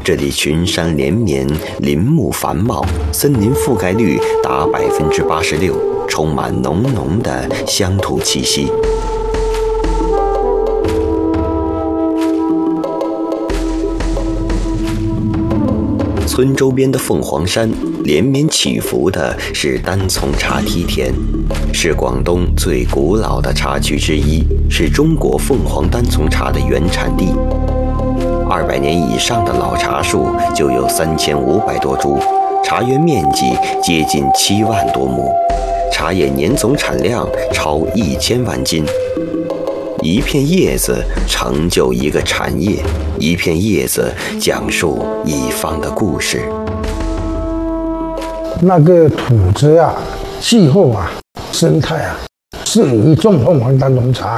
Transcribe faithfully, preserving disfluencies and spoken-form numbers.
这里群山连绵，林木繁茂，森林覆盖率达百分之八十六，充满浓浓的乡土气息。村周边的凤凰山，连绵起伏的是单丛茶梯田，是广东最古老的茶区之一，是中国凤凰单丛茶的原产地。二百年以上的老茶树就有三千五百多株，茶园面积接近七万多亩，茶叶年总产量超一千万斤。一片叶子成就一个产业，一片叶子讲述一方的故事。 那个土质啊、气候啊、生态啊，适宜种凤凰单丛茶。